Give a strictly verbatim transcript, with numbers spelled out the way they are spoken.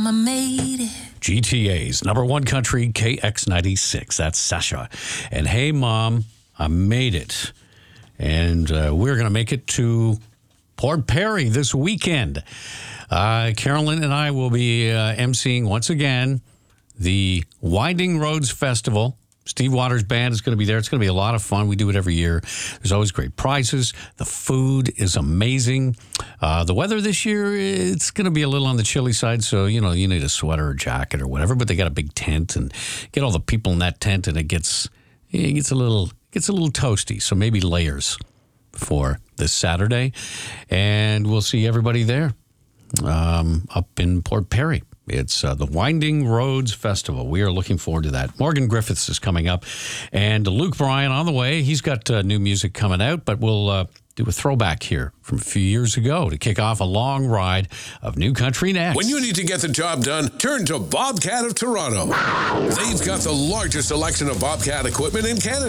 Mom, I made it. G T A's number one country, K X ninety-six. That's Sasha. And hey, Mom, I made it. And uh, we're going to make it to Port Perry this weekend. Uh, Carolyn and I will be uh, emceeing once again the Winding Roads Festival. Steve Waters' band is going to be there. It's going to be a lot of fun. We do it every year. There's always great prizes. The food is amazing. Uh, the weather this year, it's going to be a little on the chilly side, so, you know, you need a sweater or jacket or whatever, but they got a big tent, and get all the people in that tent, and it gets it gets a little gets a little toasty, so maybe layers for this Saturday. And we'll see everybody there um, up in Port Perry. It's uh, the Winding Roads Festival. We are looking forward to that. Morgan Griffiths is coming up, and Luke Bryan on the way. He's got uh, new music coming out, but we'll uh, do a throwback here from a few years ago to kick off a long ride of New Country Next. When you need to get the job done, turn to Bobcat of Toronto. They've got the largest selection of Bobcat equipment in Canada.